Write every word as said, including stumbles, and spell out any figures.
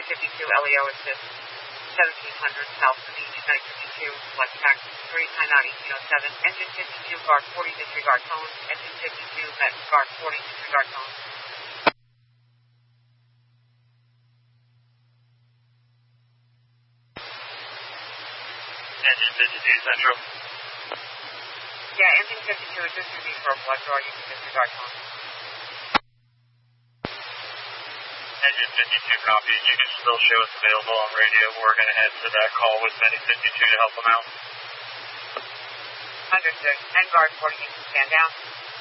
runway fifty-two, L E O assist, seventeen hundred South of Beach, Night fifty-two, flight tax three, timeout eighteen oh seven, engine fifty-two, guard forty, disregard tone, engine fifty-two, met guard forty, disregard tone. Engine fifty-two, Central. Yeah, engine fifty-two, is this to be for a blood draw, you can disregard tone. Engine fifty-two, copy. You can still show us available on radio. We're going to head to that call with Medic fifty-two to help them out. Understood. And guard forty, you can stand down.